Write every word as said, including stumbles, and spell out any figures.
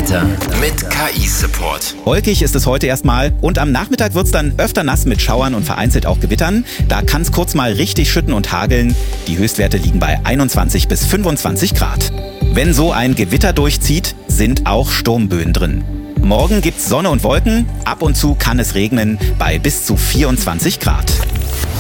Wetter mit K I-Support. Wolkig ist es heute erstmal und am Nachmittag wird es dann öfter nass mit Schauern und vereinzelt auch Gewittern. Da kann es kurz mal richtig schütten und hageln. Die Höchstwerte liegen bei einundzwanzig bis fünfundzwanzig Grad. Wenn so ein Gewitter durchzieht, sind auch Sturmböen drin. Morgen gibt's Sonne und Wolken, ab und zu kann es regnen bei bis zu vierundzwanzig Grad.